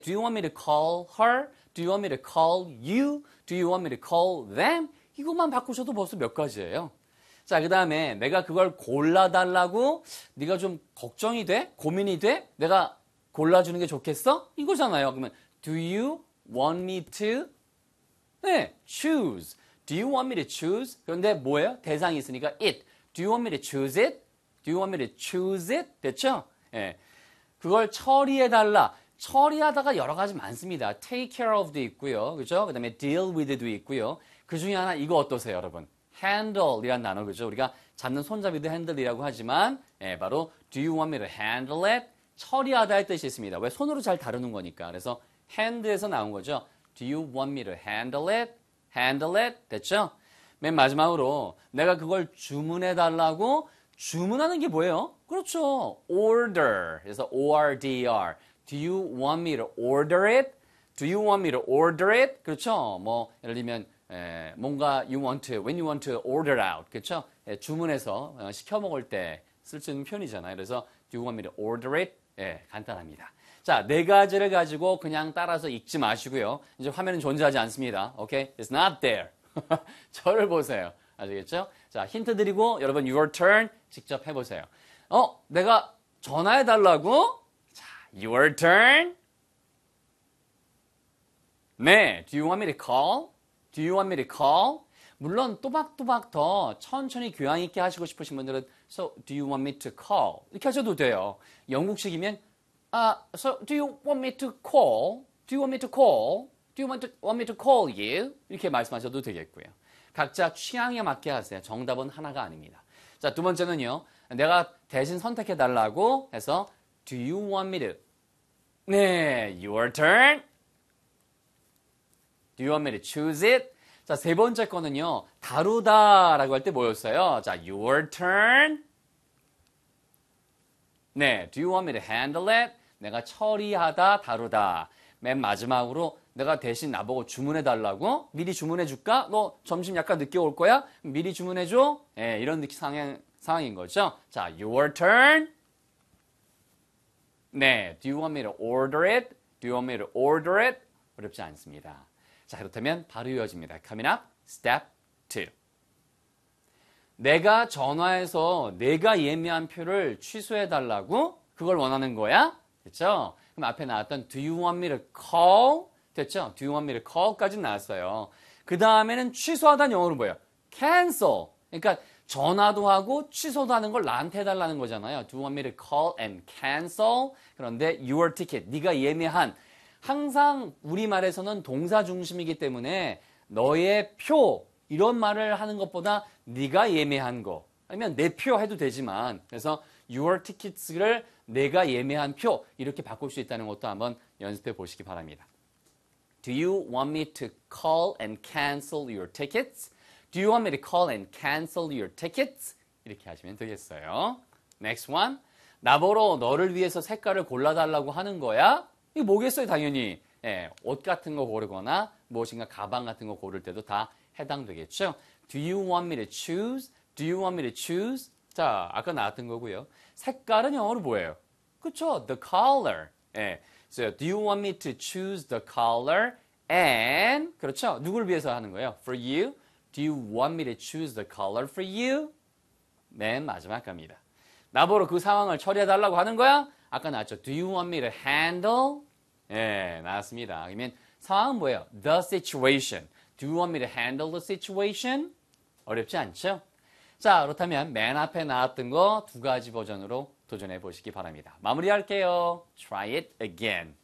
Do you want me to call her? Do you want me to call you? Do you want me to call them? 이것만 바꾸셔도 벌써 몇 가지예요. 자, 그 다음에 내가 그걸 골라달라고 네가 좀 걱정이 돼? 고민이 돼? 내가 골라주는 게 좋겠어? 이거잖아요. 그러면 Do you want me to? 네, choose. Do you want me to choose? 그런데 뭐예요? 대상이 있으니까 it. Do you want me to choose it? Do you want me to choose it? 됐죠? 예. 그걸 처리해달라. 처리하다가 여러 가지 많습니다. take care of도 있고요. 그죠? 그 다음에 deal with도 있고요. 그 중에 하나 이거 어떠세요, 여러분? handle이라는 단어, 그죠? 우리가 잡는 손잡이도 handle이라고 하지만, 예, 바로 do you want me to handle it? 처리하다의 뜻이 있습니다. 왜? 손으로 잘 다루는 거니까. 그래서 hand에서 나온 거죠. Do you want me to handle it? handle it? 됐죠? 맨 마지막으로 내가 그걸 주문해달라고 주문하는 게 뭐예요? 그렇죠. order. 그래서 ORDR. Do you want me to order it? Do you want me to order it? 그렇죠. 뭐 예를 들면 뭔가 you want to, when you want to order out. 그렇죠. 주문해서 시켜 먹을 때 쓸 수 있는 표현이잖아요. 그래서 do you want me to order it? 예, 간단합니다. 자, 네 가지를 가지고 그냥 따라서 읽지 마시고요. 이제 화면은 존재하지 않습니다. Okay? It's not there. 저를 보세요. 아시겠죠? 자, 힌트 드리고 여러분 your turn 직접 해보세요. 내가 전화해달라고? 자, your turn. 네, do you want me to call? Do you want me to call? 물론 또박또박 더 천천히 교양 있게 하시고 싶으신 분들은 So, do you want me to call? 이렇게 하셔도 돼요. 영국식이면 So, do you want me to call? Do you want me to call? Do you want me to call you? 이렇게 말씀하셔도 되겠고요. 각자 취향에 맞게 하세요. 정답은 하나가 아닙니다. 자, 두 번째는요. 내가 대신 선택해달라고 해서 Do you want me to? 네, your turn. Do you want me to choose it? 자, 세 번째 거는요. 다루다라고 할 때 뭐였어요? 자, your turn. 네, do you want me to handle it? 내가 처리하다, 다루다. 맨 마지막으로 내가 대신 나보고 주문해달라고? 미리 주문해줄까? 너 점심 약간 늦게 올 거야? 미리 주문해줘? 네, 이런 상황인 거죠. 자, your turn. 네, do you want me to order it? Do you want me to order it? 어렵지 않습니다. 자, 그렇다면 바로 이어집니다. Coming up, step 2. 내가 전화해서 내가 예매한 표를 취소해달라고? 그걸 원하는 거야? 됐죠? 그럼 앞에 나왔던 Do you want me to call? 됐죠? Do you want me to call?까지 나왔어요. 그 다음에는 취소하다는 영어로 뭐예요? cancel. 그러니까 전화도 하고 취소도 하는 걸 나한테 해달라는 거잖아요. Do you want me to call and cancel? 그런데 your ticket, 네가 예매한 항상 우리말에서는 동사 중심이기 때문에 너의 표 이런 말을 하는 것보다 네가 예매한 거 아니면 내 표 해도 되지만 그래서 your tickets를 내가 예매한 표 이렇게 바꿀 수 있다는 것도 한번 연습해 보시기 바랍니다. Do you want me to call and cancel your tickets? Do you want me to call and cancel your tickets? 이렇게 하시면 되겠어요. Next one. 나보러 너를 위해서 색깔을 골라달라고 하는 거야? 이게 뭐겠어요, 당연히. 예, 옷 같은 거 고르거나 무엇인가 가방 같은 거 고를 때도 다 해당되겠죠. Do you want me to choose? Do you want me to choose? 자, 아까 나왔던 거고요. 색깔은 영어로 뭐예요? 그쵸? The color. 예. So, do you want me to choose the color? And, 그렇죠? 누구를 위해서 하는 거예요? For you? Do you want me to choose the color for you? 맨 마지막 갑니다. 나보러 그 상황을 처리해달라고 하는 거야? 아까 나왔죠. Do you want me to handle? 예, 나왔습니다. 그러면 상황은 뭐예요? The situation. Do you want me to handle the situation? 어렵지 않죠? 자, 그렇다면 맨 앞에 나왔던 거 두 가지 버전으로 도전해 보시기 바랍니다. 마무리할게요. Try it again.